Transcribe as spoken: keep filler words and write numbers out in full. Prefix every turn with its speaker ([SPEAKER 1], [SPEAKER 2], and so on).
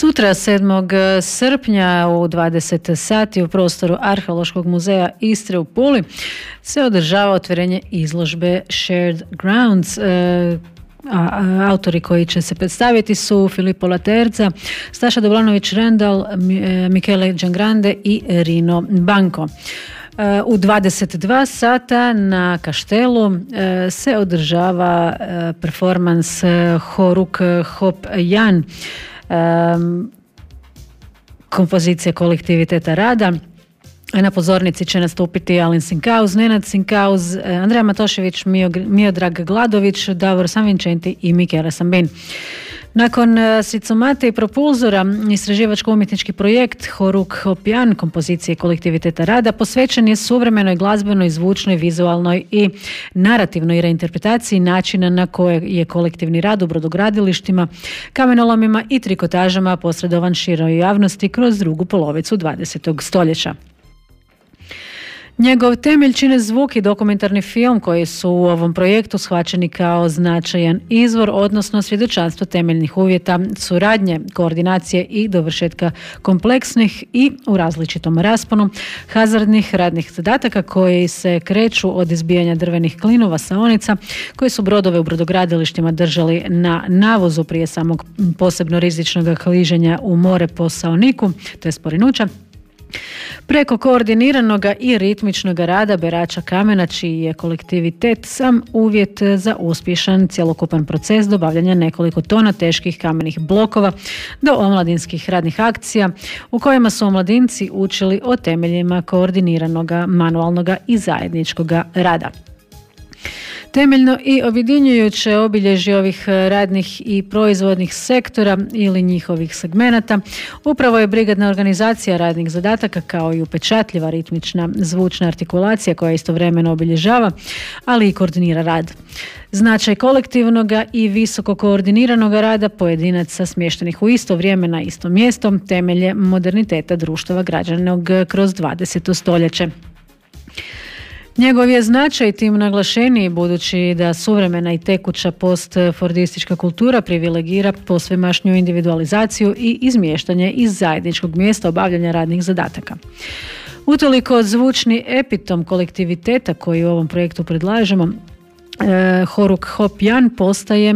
[SPEAKER 1] Sutra sedmog srpnja u dvadeset sati u prostoru Arheološkog muzeja Istre u Puli se održava otvorenje izložbe Shared Grounds. E, a, a, autori koji će se predstaviti su Filippo Laterza, Staša Dobranović-Randall, Michele Giangrande i Rino Banco. U dvadeset dva sata na Kaštelu se održava performans Horuk Hop Jan, kompozicije kolektiviteta rada. Na pozornici će nastupiti Alin Sinkauz, Nenad Sinkauz, Andreja Matošević, Miodrag Gladović, Davor Sanvincenti i Michele Sambin. Nakon Sicomate i Propulzora, istraživačko-umjetnički projekt Horuk Hopjan, kompozicije kolektiviteta rada, posvećen je suvremenoj glazbenoj, zvučnoj, vizualnoj i narativnoj reinterpretaciji načina na koje je kolektivni rad u brodogradilištima, kamenolomima i trikotažama posredovan široj javnosti kroz drugu polovicu dvadesetog stoljeća. Njegov temelj čine zvuk i dokumentarni film koji su u ovom projektu shvaćeni kao značajan izvor, odnosno svjedočanstvo temeljnih uvjeta suradnje, koordinacije i dovršetka kompleksnih i u različitom rasponu hazardnih radnih zadataka koji se kreću od izbijanja drvenih klinova saonica koji su brodove u brodogradilištima držali na navozu prije samog posebno rizičnog kliženja u more po saoniku, to je porinuća, preko koordiniranog i ritmičnog rada berača kamena, čiji je kolektivitet sam uvjet za uspješan cjelokupan proces dobavljanja nekoliko tona teških kamenih blokova do omladinskih radnih akcija u kojima su omladinci učili o temeljima koordiniranog, manualnog i zajedničkog rada. Temeljno i objedinjujuće obilježje ovih radnih i proizvodnih sektora ili njihovih segmenata upravo je brigadna organizacija radnih zadataka kao i upečatljiva ritmična zvučna artikulacija koja istovremeno obilježava, ali i koordinira rad. Značaj kolektivnog i visoko koordiniranog rada pojedinaca smještenih u isto vrijeme na isto mjesto temelje moderniteta društva građanog kroz dvadeseto stoljeće. Njegov je značaj tim naglašeniji budući da suvremena i tekuća postfordistička kultura privilegira posvemašnju individualizaciju i izmještanje iz zajedničkog mjesta obavljanja radnih zadataka. Utoliko zvučni epitom kolektiviteta koji u ovom projektu predlažemo, Horuk Hop Jan, postaje